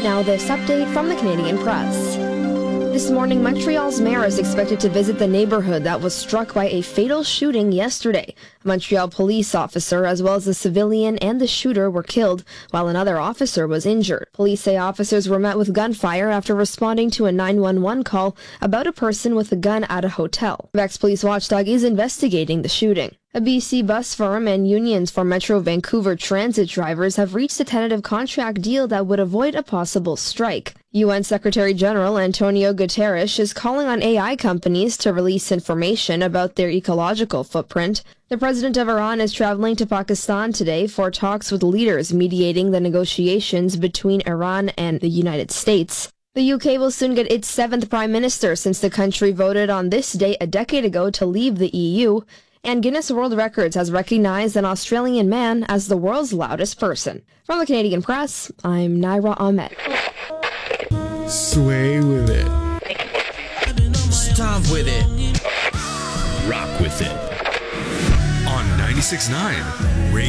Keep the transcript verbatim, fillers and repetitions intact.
now this update from the Canadian Press. This morning, Montreal's mayor is expected to visit the neighborhood that was struck by a fatal shooting yesterday. A Montreal police officer, as well as a civilian and the shooter, were killed, while another officer was injured. Police say officers were met with gunfire after responding to a nine one one call about a person with a gun at a hotel. Quebec's police watchdog is investigating the shooting. A B C bus firm and unions for Metro Vancouver transit drivers have reached a tentative contract deal that would avoid a possible strike. U N Secretary General Antonio Guterres is calling on A I companies to release information about their ecological footprint. The president of Iran is traveling to Pakistan today for talks with leaders mediating the negotiations between Iran and the United States. The U K will soon get its seventh prime minister since the country voted on this day a decade ago to leave the E U. And Guinness World Records has recognized an Australian man as the world's loudest person. From the Canadian Press, I'm Naira Ahmed. Sway with it. Stomp with it. Rock with it. On ninety-six point nine